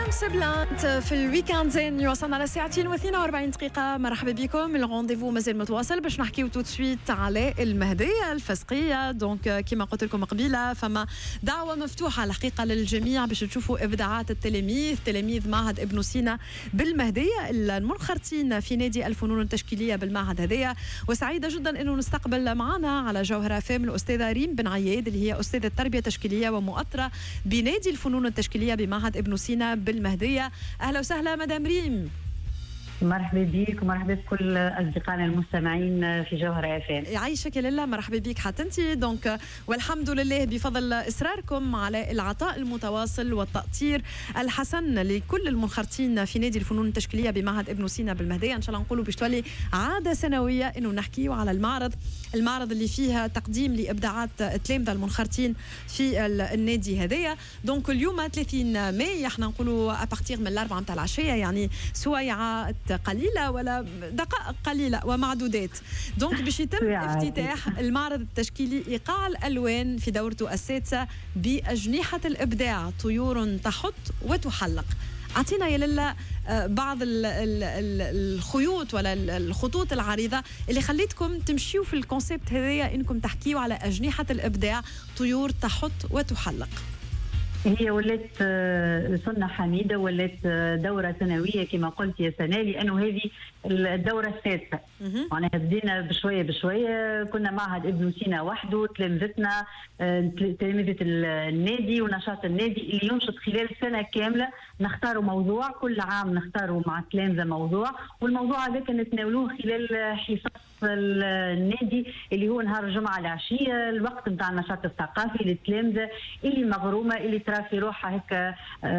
سبلانت في الويكاند زين وصلنا على ساعتين و42 دقيقة. مرحبا بكم. الرونديفو مازال متواصل باش نحكيو تو سويت على المهدية الفسقية. دونك كما قلت لكم قبيلة فما دعوة مفتوحة الحقيقة للجميع باش تشوفوا إبداعات التلاميذ تلاميذ معهد ابن سينا بالمهدية المنخرطين في نادي الفنون التشكيلية بالمعهد هذايا. وسعيدة جدا انه نستقبل معنا على جوهرة فام الأستاذة ريم بن عياد اللي هي أستاذة تربية تشكيلية ومؤطرة بنادي الفنون التشكيلية بمعهد ابن سينا بالمهدية. أهلا وسهلا مدام ريم. مرحبا بك ومرحبا بكل أصدقائنا المستمعين في جوهرة FM. يعيشك يا لله. مرحبا بك حتى انت. دونك والحمد لله بفضل إصراركم على العطاء المتواصل والتأطير الحسن لكل المنخرطين في نادي الفنون التشكيلية بمعهد ابن سينا بالمهدية. إن شاء الله نقولوا باش تولي عادة سنوية إنه نحكيوا على المعرض اللي فيها تقديم لإبداعات التلامذة المنخرطين في النادي هذايا. دونك اليوم 30 ماي احنا نقولوا أبارتيغ من 4 متاع العشية، يعني سويعات قليلة ولا دقائق قليلة ومعدودات. دونك باش يتم افتتاح المعرض التشكيلي إيقاع الألوان في دورته السادسة بأجنحة الإبداع طيور تحط وتحلق. أعطينا يا لله بعض الخيوط ولا الخطوط العريضة اللي خليتكم تمشيوا في الكونسيبت هذايا إنكم تحكيوا على أجنحة الإبداع طيور تحط وتحلق. هي ولات سنة حميدة، ولات دورة سنوية كما قلت يا سناء، لأنه هذه الدورة السادسة. معناها بدينا بشوية بشوية، كنا معهد ابن سينا وحده، تلامذتنا تلامذة النادي ونشاط النادي اللي ينشط خلال سنة كاملة. نختاروا موضوع كل عام، نختاروا مع التلامذة موضوع، والموضوع هذاك نتناولوه خلال حصص النادي اللي هو نهار الجمعة العشية، الوقت نتاع النشاط الثقافي للتلامذة اللي مغرومة، اللي ترى في روحها هيك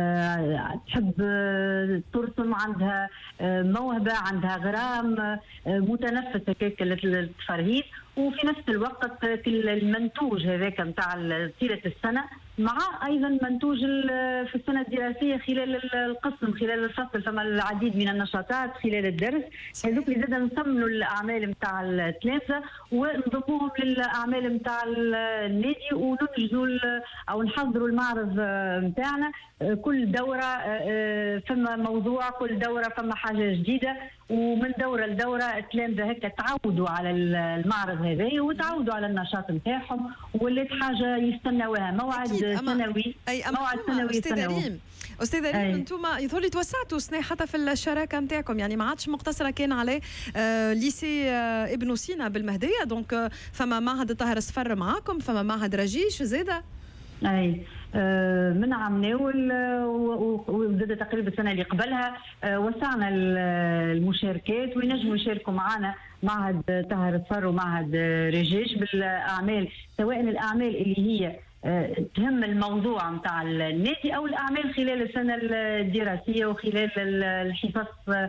تحب ترسم، عندها موهبة، عندها غرام، متنفسة هيك للتفرهيد، وفي نفس الوقت كل المنتوج هذاك نتاع طيلة السنة مع ايضا منتوج في السنه الدراسيه خلال القسم خلال الفصل. فما العديد من النشاطات خلال الدرس، هذوك اللي زاد نصمموا الاعمال نتاع التلامذه ونضموهم للاعمال نتاع النادي، وننجزوا او نحضروا المعرض نتاعنا. كل دوره فما موضوع، كل دوره فما حاجه جديده، ومن دوره لدوره التلامذه هيك تعودوا على المعرض هذا وتعودوا على النشاط نتاعهم، ولات حاجه يستناوها موعد سنوي. موعد سنوي سنوي. أستاذة ريم، أنتم يظهر لي توسعتوا سنة حتى في الشراكة نتاعكم، يعني ما عادش مقتصرة كان على ليسي ابن سينا بالمهدية. دونك فما معهد الطاهر الصفر معاكم، فما معهد رجيش زادة. أي من عامنا وزاد تقريبا السنة اللي قبلها وسعنا المشاركات، وينجموا يشاركوا معنا معهد طاهر الصفر ومعهد رجيش بالأعمال، سواء الأعمال اللي هي تهم الموضوع متاع النادي او الاعمال خلال السنه الدراسيه وخلال الحصص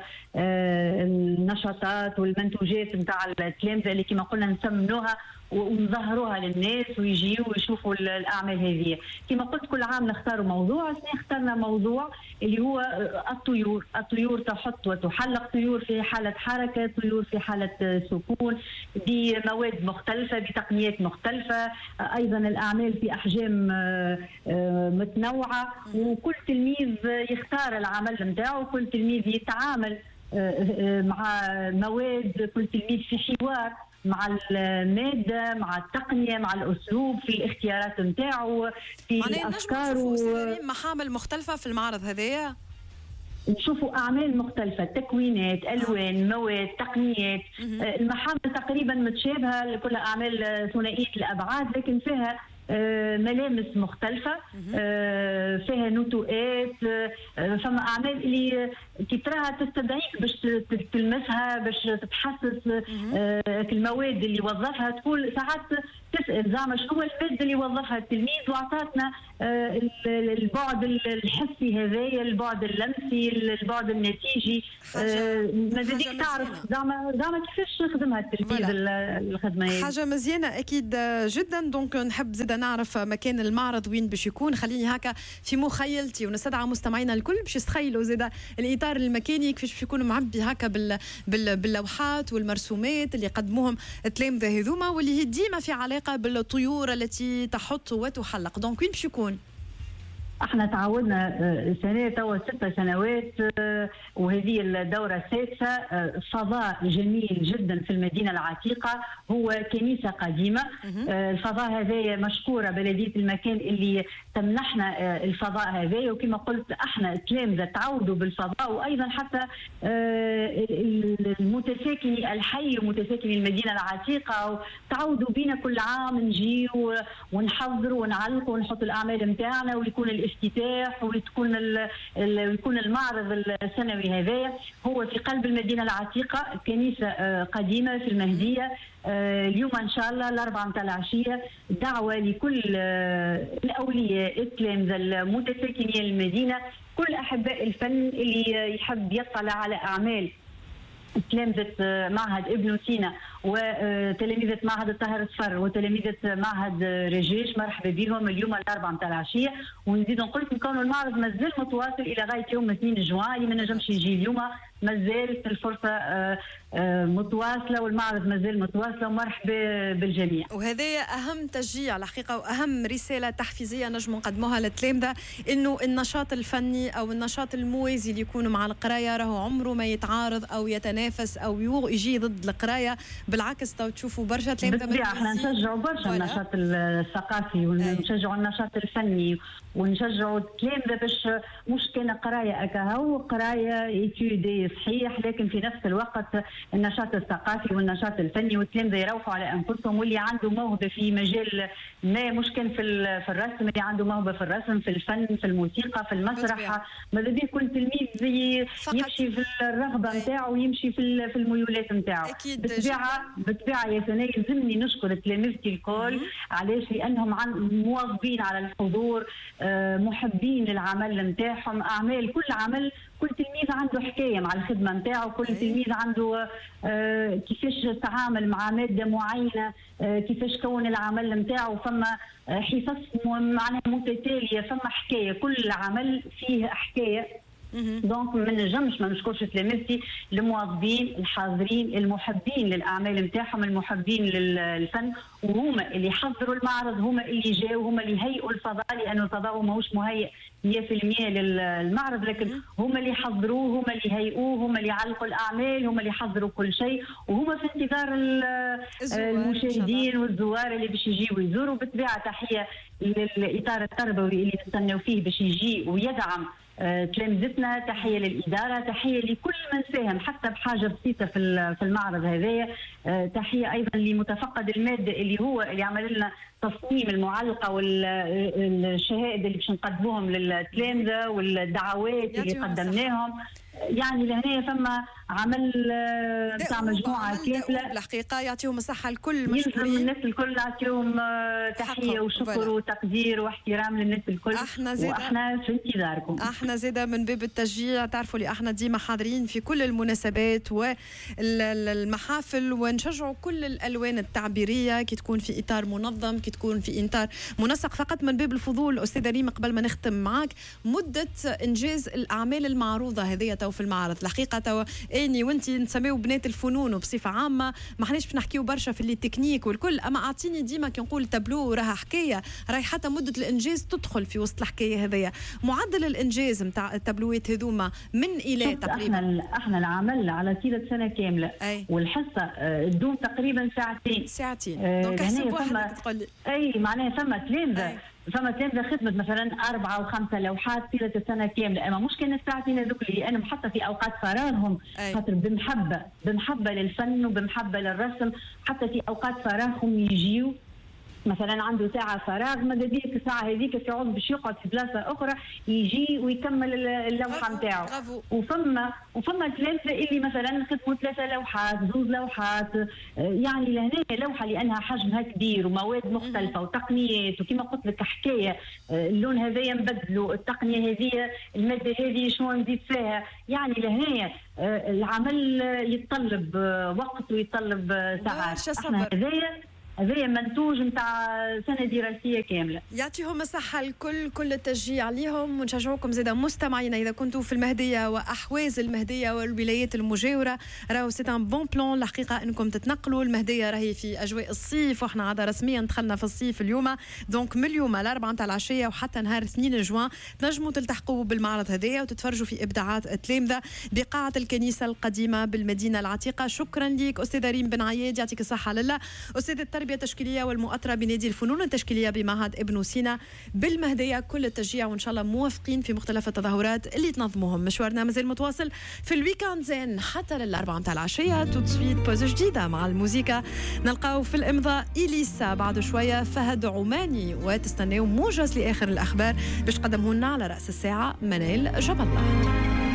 النشاطات والمنتوجات متاع التلامذه اللي كما قلنا نسمنوها ونظهروها للناس ويجيوا ويشوفوا الاعمال هذه. كما قلت كل عام نختاروا موضوع، اخترنا موضوع اللي هو الطيور تحط وتحلق، طيور في حاله حركه، طيور في حاله سكون، بمواد مختلفه بتقنيات مختلفه، ايضا الاعمال في احجام متنوعه، وكل تلميذ يختار العمل نتاعو، وكل تلميذ يتعامل مع مواد، كل تلميذ في حوار مع المادة، مع التقنية، مع الأسلوب في الاختيارات نتاعو، في الأفكار. نشوفوا محامل مختلفة في المعرض هذايا، نشوفوا أعمال مختلفة، تكوينات، ألوان، مواد، تقنيات. المحامل تقريبا متشابهة، كلها أعمال ثنائية الأبعاد، لكن فيها ملامس مختلفة، فيها نتوءات، فما أعمال اللي كي تراها تستدعيك باش تلمسها، باش تتحسس. المواد اللي وظفها تقول ساعات تسأل زعما شنو هو المادة اللي وظفها التلميذ، وعطاتنا البعد الحسي هذايا، البعد اللمسي، البعد النتيجي. ماذا بيك تعرف زعما كيفاش خدمها التلميذ الخدمة هذه. حاجة مزيانة أكيد جدا. دونك نحب زيدا نعرف مكان المعرض وين باش يكون، خليني هكا في مخيلتي ونستدعى مستمعينا الكل باش يتخيلوا زيدا الإطار المكاني كيفاش باش يكون معبي هكا باللوحات والمرسومات اللي قدموهم التلامذة هذوما، واللي هي ديما في علاقة بالطيور التي تحط وتحلق. دونك وين باش يكون؟ احنا تعودنا سنه توا 6 سنوات وهذه الدوره السادسه. فضاء جميل جدا في المدينه العتيقه، هو كنيسه قديمه. الفضاء هذا مشكوره بلديه المكان اللي تمنحنا الفضاء هذا، وكما قلت احنا التلامذه تعودوا بالفضاء، وايضا حتى المتساكني الحي ومتساكني المدينه العتيقه تعودوا بينا كل عام نجي ونحضروا ونعلقوا ونحط الاعمال نتاعنا، ويكون الافتتاح ويكون المعرض السنوي هذا. هو في قلب المدينه العتيقه، كنيسه قديمه في المهديه. اليوم ان شاء الله الاربعاء متاع العشيه دعوه لكل الاولياء التلامذه المتساكنين المدينه، كل احباء الفن اللي يحب يطلع على اعمال تلامذة معهد ابن سينا وتلاميذة معهد الطاهر الصفر وتلاميذة معهد رجاج، مرحبا بهم اليوم الاربعاء متاع العشيه. ونزيد نقول لكم كون المعرض مازال متواصل الى غايه يوم 2 جوان، اللي ما نجمش يجي اليوم مازالت الفرصه متواصله والمعرض مازال متواصله، ومرحبا بالجميع. وهذا اهم تشجيع الحقيقه واهم رساله تحفيزيه نجم نقدموها للتلامذه، انه النشاط الفني او النشاط الموازي اللي يكون مع القرايه راهو عمره ما يتعارض او يتنافس او يجي ضد القرايه. بالعكس تو تشوفوا برشا تلامذه احنا نشجعوا برشا النشاط الثقافي ونشجعوا النشاط الفني ونشجعوا التلامذه باش مش كان قرايه اكاهو قرايه ايتيودي صحيح، لكن في نفس الوقت النشاط الثقافي والنشاط الفني، والتلامذه يروحوا على انفسهم، واللي عنده موهبه في مجال ما مش كان في الرسم، اللي عنده موهبه في الرسم في الفن في الموسيقى في المسرح، ماذا بيه يكون تلميذ يمشي في الرغبه نتاعو ويمشي في الميولات نتاعو. بالطبيعه يا سناء يلزمني نشكر تلاميذتي الكل. علاش؟ لانهم مواظبين على الحضور، محبين للعمل نتاعهم، اعمال كل عمل كل تلميذ عنده حكايه مع الخدمه نتاعو، كل تلميذ عنده كيفاش تعامل مع ماده معينه، كيفاش كون العمل نتاعو، فما حصص معناها متتاليه، فما حكايه، كل عمل فيه حكايه. دونك ما نجمش ما نشكرش تلاميذتي المواظبين الحاضرين المحبين للاعمال نتاعهم المحبين للفن، وهما اللي حضروا المعرض، هما اللي جاوا، هما اللي هيئوا الفضاء، لانه الفضاء ماهوش مهيئ 100% للمعرض، لكن هما اللي حضروه، هما اللي هيئوه، هما اللي علقوا الاعمال، هما اللي حضروا كل شيء، وهما في انتظار المشاهدين والزوار اللي باش يجيوا يزوروا. بالطبيعه تحيه للاطار التربوي اللي نستناو فيه باش يجي ويدعم تلامذتنا، تحيه للاداره، تحيه لكل من ساهم حتى بحاجه بسيطه في المعرض هذايا، تحيه ايضا لمتفقد الماده اللي عمل لنا تصميم المعلقه والشهائد اللي باش نقدموهم للتلامذه والدعوات اللي قدمناهم. يعني لهنا فما عمل نتاع مجموعه كامله الحقيقه يعطيهم الصحه الكل، مشكورين الناس الكل، نعطيهم تحيه وشكر وتقدير واحترام للناس الكل. واحنا في انتظاركم. احنا زاده من باب التشجيع، تعرفوا لي احنا ديما حاضرين في كل المناسبات والمحافل، ونشجعوا كل الالوان التعبيريه كي تكون في اطار منظم، كي تكون في اطار منسق. فقط من باب الفضول استاذه ريم قبل ما نختم معك، مده انجاز الاعمال المعروضه هذه تو في المعرض، الحقيقه تو اني وانت نسميو بنات الفنون وبصفه عامه ما حناش باش نحكيو برشا في التكنيك والكل، اما اعطيني ديما كي نقول تابلو راها حكايه، راهي حتى مده الانجاز تدخل في وسط الحكايه هذيا. معدل الانجاز نتاع التابلوات هذوما من الى تقريبا؟ احنا العمل على طيله سنه كامله، والحصه تدوم تقريبا ساعتين. دونك احسب واحد تقول لي اي معناها فما تلامذه خدمت مثلا 4 و5 لوحات طيله السنه كامله، اما مش كان الساعتين هذوك لانهم حتى في اوقات فراغهم خاطر بمحبه للفن وبمحبه للرسم، حتى في اوقات فراغهم يجيو مثلا عنده ساعه فراغ، ماذا بيك الساعه هذيك يقعد باش يقعد في بلاصه اخرى يجي ويكمل اللوحه نتاعو. وفما تلامذه اللي مثلا خدموا 3 لوحات 2 لوحات، يعني لهنا لوحه لانها حجمها كبير ومواد مختلفه وتقنيات، وكما قلت لك حكايه اللون هذايا نبدلوا، التقنيه هذه الماده هذه شنو نزيد فيها، يعني لهنا العمل يتطلب وقت ويتطلب ساعات. احنا هذايا هذا منتوج نتاع سنه دراسيه كامله. يعطيهم الصحه الكل، كل التشجيع عليهم، ونشجعوكم زاده مستمعينا اذا كنتوا في المهديه واحواز المهديه والولايات المجاوره، راهو سي ان بون بلان الحقيقه انكم تتنقلوا. المهديه راهي في اجواء الصيف، واحنا عاد رسميا دخلنا في الصيف اليوم، دونك من اليوم الاربعاء نتاع العشيه وحتى نهار 2 جوان تنجموا تلتحقوا بالمعرض هذايا وتتفرجوا في ابداعات التلامذه بقاعه الكنيسه القديمه بالمدينه العتيقه. شكرا لك استاذه ريم بن عياد، يعطيك الصحه لله، استاذ التربيه التشكيليه والمؤطره بنادي الفنون التشكيليه بمعهد ابن سينا بالمهديه. كل التشجيع وان شاء الله موافقين في مختلف التظاهرات اللي تنظموهم. مشوارنا مازال متواصل في الويكاند زين حتى للاربعاء نتاع العشيه. تو سويت بوز جديده مع الموسيقى، نلقاو في الامضاء اليسا بعد شويه فهد عماني، وتستناو موجز لاخر الاخبار باش قدمه لنا على راس الساعه منال جاب الله.